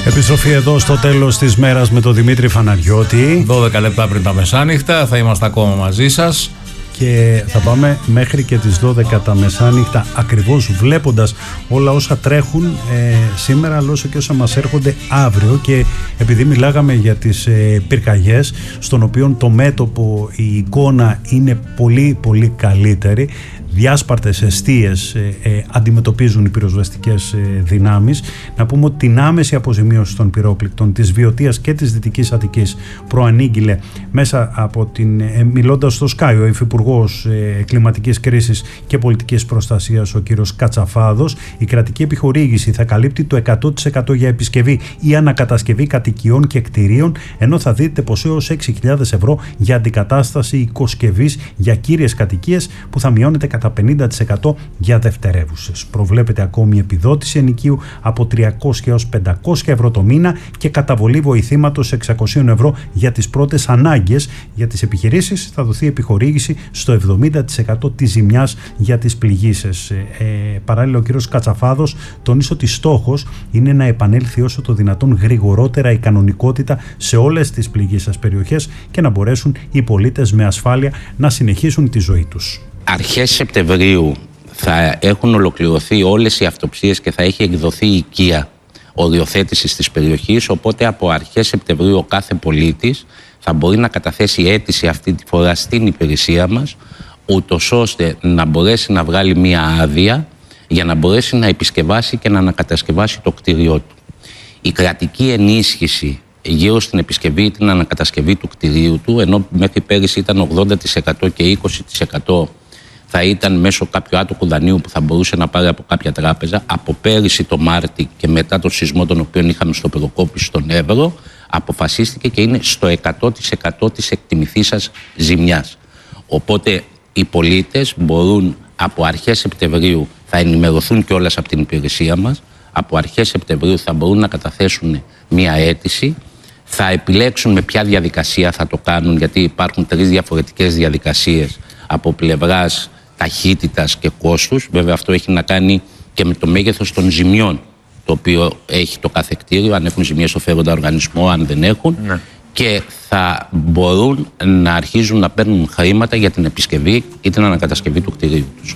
Επιστροφή εδώ στο τέλος της μέρας με τον Δημήτρη Φαναριώτη. 12 λεπτά πριν τα μεσάνυχτα, θα είμαστε ακόμα μαζί σας. Και θα πάμε μέχρι και τις 12 τα μεσάνυχτα, ακριβώς βλέποντας όλα όσα τρέχουν σήμερα, αλλά όσο και όσα μας έρχονται αύριο. Και επειδή μιλάγαμε για τις πυρκαγιές, στον οποίο το μέτωπο, η εικόνα είναι πολύ πολύ καλύτερη, διάσπαρτες εστίες αντιμετωπίζουν οι πυροσβεστικές δυνάμεις. Να πούμε ότι την άμεση αποζημίωση των πυρόπληκτων της Βιωτίας και της Δυτικής Αττικής προανήγγειλε μέσα από μιλώντας στο Sky ο Υφυπουργός Κλιματικής Κρίσης και Πολιτικής Προστασίας ο κύριος Κατσαφάδος. Η κρατική επιχορήγηση θα καλύπτει το 100% για επισκευή ή ανακατασκευή κατοικιών και κτηρίων, ενώ θα δείτε ποσό έως 6.000 ευρώ για αντικατάσταση οικοσκευής για κύριες κατοικίες, που θα μειώνεται κατά 50% για δευτερεύουσες. Προβλέπεται ακόμη επιδότηση ενοικίου από 300 έως 500 ευρώ το μήνα και καταβολή βοηθήματος 600 ευρώ για τις πρώτες ανάγκες. Για τις επιχειρήσεις θα δοθεί επιχορήγηση στο 70% της ζημιάς για τις πληγήσεις. Παράλληλα, ο κύριος Κατσαφάδος τονίζει ότι στόχος είναι να επανέλθει όσο το δυνατόν γρηγορότερα η κανονικότητα σε όλες τις πληγήσεις περιοχές και να μπορέσουν οι πολίτες με ασφάλεια να συνεχίσουν τη ζωή τους. Αρχές Σεπτεμβρίου θα έχουν ολοκληρωθεί όλες οι αυτοψίες και θα έχει εκδοθεί η οικία οριοθέτησης της περιοχής, οπότε από αρχές Σεπτεμβρίου ο κάθε πολίτης θα μπορεί να καταθέσει αίτηση αυτή τη φορά στην υπηρεσία μας, ούτως ώστε να μπορέσει να βγάλει μία άδεια για να μπορέσει να επισκευάσει και να ανακατασκευάσει το κτίριό του. Η κρατική ενίσχυση γύρω στην επισκευή ή την ανακατασκευή του κτιρίου του, ενώ μέχρι πέρυσι ήταν 80% και 20% θα ήταν μέσω κάποιου άτοκου δανείου που θα μπορούσε να πάρει από κάποια τράπεζα. Από πέρυσι το Μάρτι και μετά τον σεισμό τον οποίο είχαμε στο Πεδοκόπη στον Εύρο, αποφασίστηκε και είναι στο 100% της εκτιμηθήσας ζημιάς. Οπότε οι πολίτες μπορούν από αρχές Σεπτεμβρίου, θα ενημερωθούν κιόλας από την υπηρεσία μας, από αρχές Σεπτεμβρίου θα μπορούν να καταθέσουν μία αίτηση, θα επιλέξουν με ποια διαδικασία θα το κάνουν, γιατί υπάρχουν 3 διαφορετικές διαδικασίες από πλευράς ταχύτητας και κόστους. Βέβαια αυτό έχει να κάνει και με το μέγεθος των ζημιών το οποίο έχει το κάθε κτίριο, αν έχουν ζημιές στο φέροντα οργανισμό, αν δεν έχουν, και θα μπορούν να αρχίζουν να παίρνουν χρήματα για την επισκευή ή την ανακατασκευή του κτιρίου τους.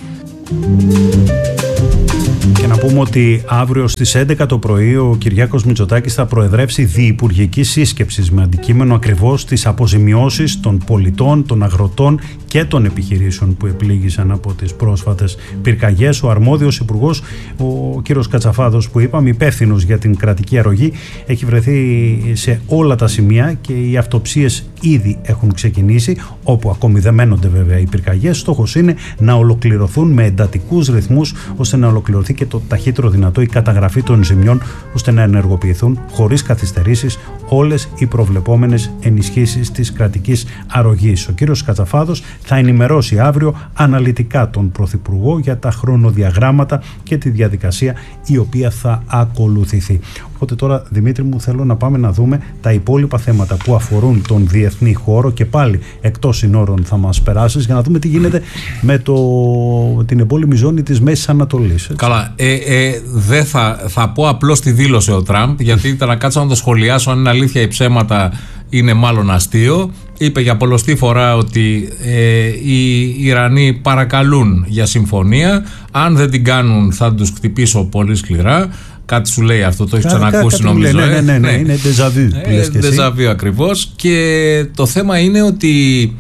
Και να πούμε ότι αύριο στις 11 το πρωί ο Κυριάκος Μητσοτάκης θα προεδρεύσει διυπουργική σύσκεψη με αντικείμενο ακριβώς τις αποζημιώσεις των πολιτών, των αγροτών και των επιχειρήσεων που επλήγησαν από τις πρόσφατες πυρκαγιές. Ο αρμόδιος υπουργός, ο κύριος Κατσαφάδος, που είπαμε υπεύθυνος για την κρατική αρρωγή, έχει βρεθεί σε όλα τα σημεία και οι αυτοψίες ήδη έχουν ξεκινήσει, όπου ακόμη δεν μένονται βέβαια οι πυρκαγιές. Στόχος είναι να ολοκληρωθούν με εντατικούς ρυθμούς, ώστε να ολοκληρωθεί και το ταχύτερο δυνατό η καταγραφή των ζημιών, ώστε να ενεργοποιηθούν χωρίς καθυστερήσεις όλες οι προβλεπόμενες ενισχύσεις της κρατικής αρρωγής. Ο κύριος Κατσαφάδος θα ενημερώσει αύριο αναλυτικά τον Πρωθυπουργό για τα χρονοδιαγράμματα και τη διαδικασία η οποία θα ακολουθηθεί. Οπότε τώρα, Δημήτρη μου, θέλω να πάμε να δούμε τα υπόλοιπα θέματα που αφορούν τον διεθνή χώρο, και πάλι εκτός συνόρων θα μας περάσεις για να δούμε τι γίνεται με την εμπόλεμη ζώνη της Μέσης Ανατολής. Έτσι. Καλά, δεν θα πω απλώς τη δήλωσε ο Τραμπ, γιατί ήταν να κάτσω να το σχολιάσω αν είναι αλήθεια ή ψέματα, είναι μάλλον αστείο. Είπε για πολλοστή φορά ότι οι Ιρανοί παρακαλούν για συμφωνία, αν δεν την κάνουν θα τους χτυπήσω πολύ σκληρά. Κάτι σου λέει αυτό, το έχει ξανακούσει νομίζω. Ναι, είναι déjà vu. Déjà vu ακριβώς. Και το θέμα είναι ότι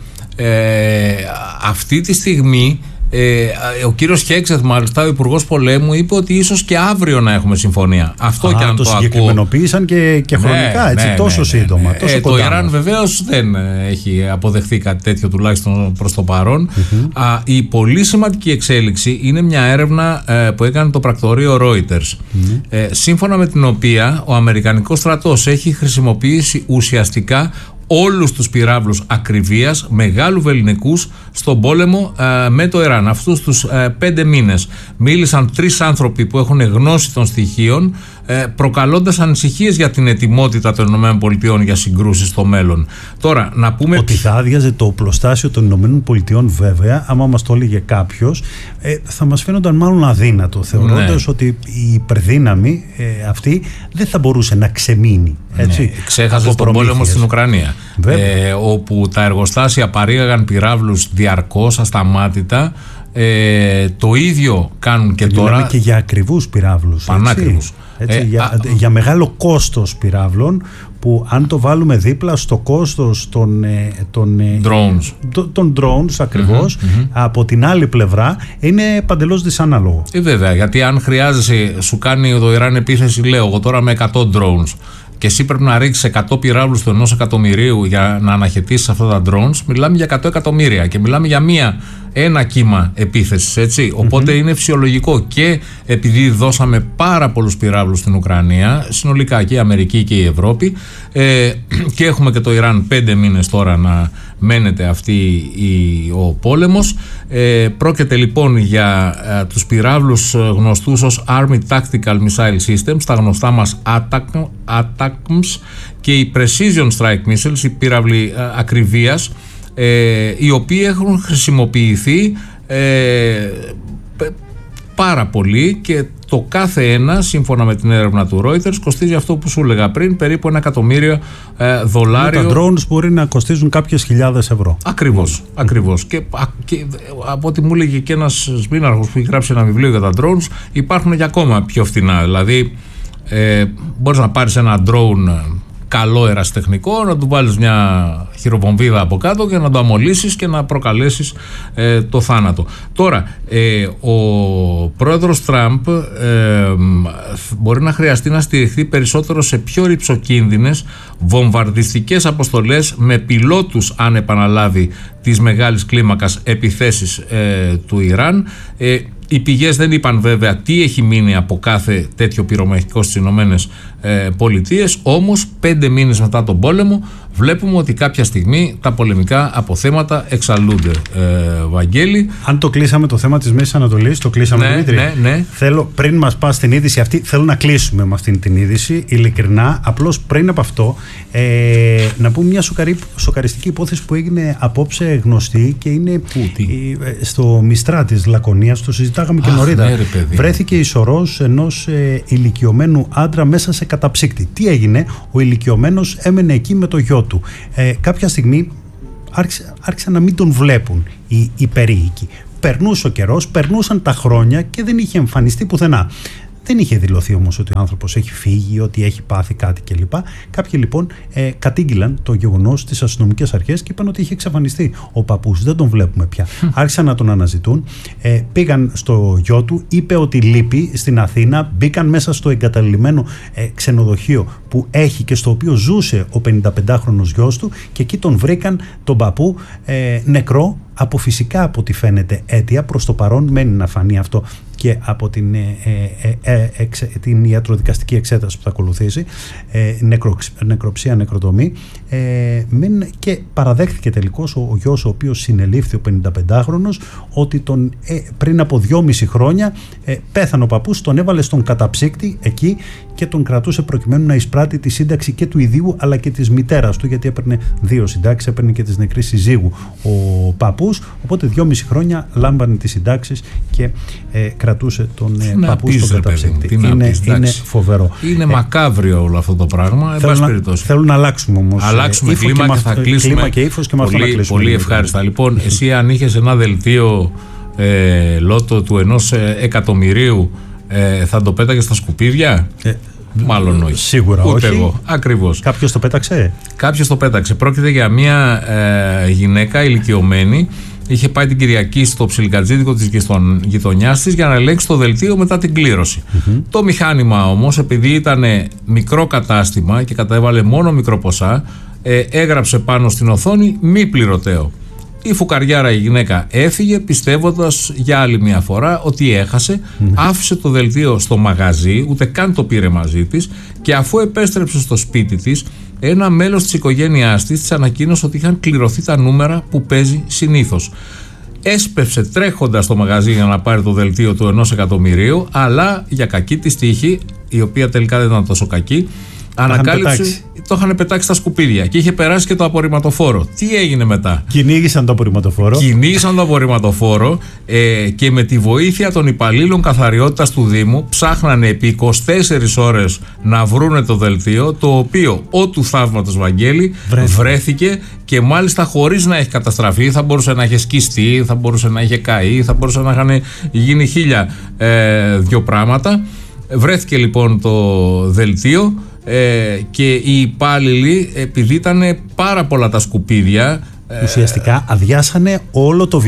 αυτή τη στιγμή ο κύριος Χέξεθ, μάλιστα, ο Υπουργός Πολέμου, είπε ότι ίσως και αύριο να έχουμε συμφωνία. Αυτό και αν το συγκεκριμενοποίησαν και χρονικά, έτσι, τόσο σύντομα. Τόσο το Ιράν βεβαίως δεν έχει αποδεχθεί κάτι τέτοιο, τουλάχιστον προς το παρόν. Η πολύ σημαντική εξέλιξη είναι μια έρευνα που έκανε το πρακτορείο Reuters, σύμφωνα με την οποία ο Αμερικανικός στρατός έχει χρησιμοποιήσει ουσιαστικά όλους τους πυράβλους ακριβίας μεγάλου βελληνικούς στον πόλεμο με το Ιράν. Αυτούς τους 5 μήνες μίλησαν 3 άνθρωποι που έχουν γνώση των στοιχείων, προκαλώντας ανησυχίες για την ετοιμότητα των ΗΠΑ για συγκρούσεις στο μέλλον. Τώρα, να πούμε ότι θα άδειαζε το οπλοστάσιο των ΗΠΑ, βέβαια, άμα μας το έλεγε κάποιος, θα μας φαίνονταν μάλλον αδύνατο, θεωρώντας ότι η υπερδύναμη αυτή δεν θα μπορούσε να ξεμείνει. Έτσι, ξέχασε τον πόλεμο στην Ουκρανία, όπου τα εργοστάσια παρήγαγαν πυράβλους διαρκώς, ασταμάτητα. Το ίδιο κάνουν και τώρα. Μιλάμε και για ακριβούς πυράβλους. Πανάκριβους. Για μεγάλο κόστος πυράβλων, που αν το βάλουμε δίπλα στο κόστος των drones ακριβώς, από την άλλη πλευρά είναι παντελώς δυσανάλογο. Βέβαια, γιατί αν χρειάζεσαι, σου κάνει το Ιράν επίθεση, λέω εγώ τώρα, με 100 drones, και εσύ πρέπει να ρίξεις 100 πυράβλους του 1 εκατομμυρίου για να αναχαιτήσεις αυτά τα drones, μιλάμε για 100 εκατομμύρια και μιλάμε για ένα κύμα επίθεσης, έτσι. Οπότε είναι φυσιολογικό, και επειδή δώσαμε πάρα πολλούς πυράβλους στην Ουκρανία, συνολικά και η Αμερική και η Ευρώπη, και έχουμε και το Ιράν 5 μήνες τώρα να μένεται ο πόλεμος. Πρόκειται λοιπόν για τους πυράβλους γνωστούς ως Army Tactical Missile Systems, τα γνωστά μας ATACMS, και οι Precision Strike Missiles, οι πύραυλοι ακριβίας, οι οποίοι έχουν χρησιμοποιηθεί πάρα πολύ, και το κάθε ένα, σύμφωνα με την έρευνα του Reuters, κοστίζει αυτό που σου έλεγα πριν, περίπου $1 εκατομμύριο. Τα drones μπορεί να κοστίζουν κάποιες χιλιάδες ευρώ. Ακριβώς. Και από ό,τι μου έλεγε και ένας σμήναρχος που έχει γράψει ένα βιβλίο για τα drones, υπάρχουν και ακόμα πιο φθηνά. Δηλαδή, μπορείς να πάρεις ένα drone καλό ερασιτεχνικό, να του βάλεις μια χειροβομβίδα από κάτω και να το αμολύσεις και να προκαλέσεις το θάνατο. Τώρα, ο πρόεδρος Τραμπ μπορεί να χρειαστεί να στηριχθεί περισσότερο σε πιο ρυψοκίνδυνες βομβαρδιστικές αποστολές με πιλότους, αν επαναλάβει τις μεγάλης κλίμακας επιθέσεις του Ιράν. Οι πηγές δεν είπαν βέβαια τι έχει μείνει από κάθε τέτοιο πυρομαχικό στις Ηνωμένες Πολιτείες, όμως 5 μήνες μετά τον πόλεμο βλέπουμε ότι κάποια στιγμή τα πολεμικά αποθέματα εξαλούνται, Βαγγέλη. Αν το κλείσαμε το θέμα της Μέσης Ανατολής, το κλείσαμε, Δημήτρη. Ναι. Θέλω, πριν μας πας στην είδηση αυτή, θέλω να κλείσουμε με αυτήν την είδηση, ειλικρινά. Απλώς πριν από αυτό, να πούμε μια σοκαριστική υπόθεση που έγινε απόψε γνωστή, και είναι στο Μιστρά της Λακωνίας, το συζητάγαμε και νωρίτερα. Ναι, βρέθηκε η σωρός ενός ηλικιωμένου άντρα μέσα σε καταψύκτη. Τι έγινε? Ο ηλικιωμένος έμενε εκεί με το γιο του. Κάποια στιγμή άρχισαν να μην τον βλέπουν οι περίοικοι. Περνούσε ο καιρός, περνούσαν τα χρόνια και δεν είχε εμφανιστεί πουθενά. Δεν είχε δηλωθεί όμως ότι ο άνθρωπος έχει φύγει, ότι έχει πάθει κάτι κλπ. Κάποιοι λοιπόν κατήγγειλαν το γεγονός στις αστυνομικές αρχές και είπαν ότι είχε εξαφανιστεί ο παππούς. Δεν τον βλέπουμε πια. Άρχισαν να τον αναζητούν. Πήγαν στο γιο του, είπε ότι λείπει στην Αθήνα. Μπήκαν μέσα στο εγκαταλειμμένο ξενοδοχείο που έχει και στο οποίο ζούσε ο 55χρονος γιος του, και εκεί τον βρήκαν τον παππού νεκρό από φυσικά, από ό,τι φαίνεται, αίτια. Προς το παρόν μένει να φανεί αυτό και από την ιατροδικαστική εξέταση που θα ακολουθήσει, νεκροψία, νεκροτομή, και παραδέχθηκε τελικώς ο γιος, ο οποίος συνελήφθη, ο 55χρονος, ότι πριν από 2,5 χρόνια πέθανε ο παππούς, τον έβαλε στον καταψύκτη εκεί και τον κρατούσε προκειμένου να εισπράττει τη σύνταξη και του ιδίου αλλά και της μητέρας του, γιατί έπαιρνε 2 συντάξεις, έπαιρνε και της νεκρής συζύγου ο παππούς, οπότε 2,5 χρόνια λάμβανε τις συντάξεις και κρατούσε τον παππού στον καταψύκτη. Είναι φοβερό. Είναι μακάβριο όλο αυτό το πράγμα. Θέλω να αλλάξουμε όμως. Αλλάξουμε κλίμα και θα κλείσουμε. Κλίμα και ύφος και με αυτό να κλείσουμε. Πολύ ευχάριστα. Λοιπόν, εσύ αν είχες ένα δελτίο λότο του 1 εκατομμυρίου, θα το πέταγες στα σκουπίδια? Μάλλον όχι. Σίγουρα ούτε όχι. Εγώ. Ακριβώς. Κάποιος το πέταξε? Κάποιος το πέταξε. Πρόκειται για μια γυναίκα ηλικιωμένη. Είχε πάει την Κυριακή στο ψιλικατζίδικο της γειτονιάς της για να ελέγξει το δελτίο μετά την κλήρωση. Το μηχάνημα όμως, επειδή ήταν μικρό κατάστημα και κατέβαλε μόνο μικρό ποσά, έγραψε πάνω στην οθόνη μη πληρωτέο. Η φουκαριάρα η γυναίκα έφυγε πιστεύοντας για άλλη μια φορά ότι έχασε, άφησε το δελτίο στο μαγαζί, ούτε καν το πήρε μαζί της, και αφού επέστρεψε στο σπίτι της, ένα μέλος της οικογένειάς της ανακοίνωσε ότι είχαν κληρωθεί τα νούμερα που παίζει συνήθως. Έσπευσε τρέχοντας στο μαγαζί για να πάρει το δελτίο του 1 εκατομμυρίου, αλλά για κακή της τύχη, η οποία τελικά δεν ήταν τόσο κακή, ανακάλυψε, το είχαν πετάξει στα σκουπίδια και είχε περάσει και το απορριμματοφόρο. Τι έγινε μετά? Κυνήγησαν το απορριμματοφόρο και με τη βοήθεια των υπαλλήλων καθαριότητας του Δήμου ψάχνανε επί 24 ώρες να βρούνε το δελτίο, το οποίο ο του θαύματος Βαγγέλη βρέθηκε, και μάλιστα χωρίς να έχει καταστραφεί. Θα μπορούσε να έχει σκιστεί, θα μπορούσε να είχε καεί, θα μπορούσε να είχαν γίνει 1002 πράγματα. Βρέθηκε λοιπόν το δελτίο και οι υπάλληλοι, επειδή ήταν πάρα πολλά τα σκουπίδια, ουσιαστικά αδειάσανε όλο το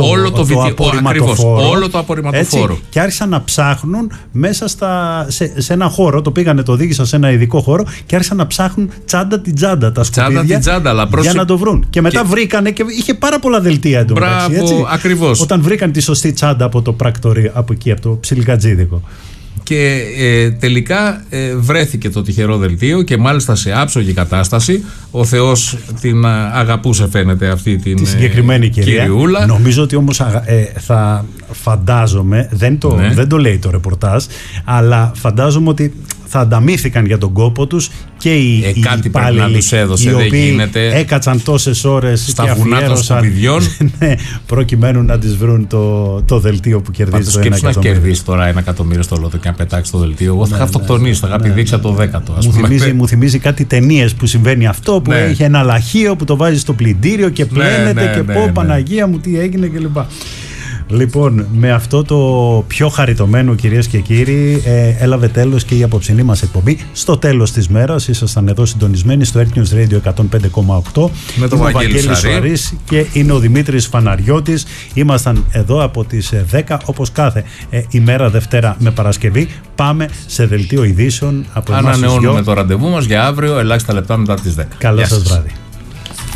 απορριμματοφόρο. Και άρχισαν να ψάχνουν μέσα σε ένα χώρο. Το πήγανε, το οδήγησαν σε ένα ειδικό χώρο και άρχισαν να ψάχνουν τσάντα την τσάντα τα σκουπίδια για να το βρουν. Και μετά βρήκανε, και είχε πάρα πολλά δελτία εντωμεταξύ. Μπράβο, ακριβώς. Όταν βρήκαν τη σωστή τσάντα από το πρακτορείο, από εκεί, από το Ψιλικατζίδικο. Και τελικά βρέθηκε το τυχερό δελτίο, και μάλιστα σε άψογη κατάσταση. Ο Θεός την αγαπούσε, φαίνεται, αυτή τη συγκεκριμένη κυριούλα. Νομίζω ότι όμως θα φαντάζομαι, δεν το λέει το ρεπορτάζ, αλλά φαντάζομαι ότι θα ανταμείφθηκαν για τον κόπο τους και οι κάτι πρέπει να τους έδωσε, οι δεν οποίοι γίνεται, έκατσαν τόσες ώρες στα βουνά των σκουπιδιών προκειμένου να τις βρουν το δελτίο που κερδίζει το 1 εκατομμύριο. Να κερδίσει τώρα 1 εκατομμύριο στο λότο και να πετάξει το δελτίο. Εγώ θα είχα αυτοκτονήσει, θα είχα πηδήξει από το 10ο. Μου θυμίζει κάτι ταινίες που συμβαίνει αυτό, που έχει ένα λαχείο που το βάζει στο πλυντήριο και πλένεται και πω Παναγία μου τι έγινε κλπ. Λοιπόν, με αυτό το πιο χαριτωμένο, κυρίες και κύριοι, έλαβε τέλος και η απόψινή μας εκπομπή. Στο τέλος της μέρας ήσασταν εδώ συντονισμένοι στο Earth News Radio 105,8 με τον Βαγγέλη Σουαρής και είναι ο Δημήτρης Φαναριώτης. Ήμασταν εδώ από τις 10 όπως κάθε ημέρα Δευτέρα με Παρασκευή. Πάμε σε δελτίο ειδήσεων από εμάς. Ανανεώνουμε το ραντεβού μας για αύριο, ελάχιστα λεπτά μετά τις 10. Καλό σας βράδυ.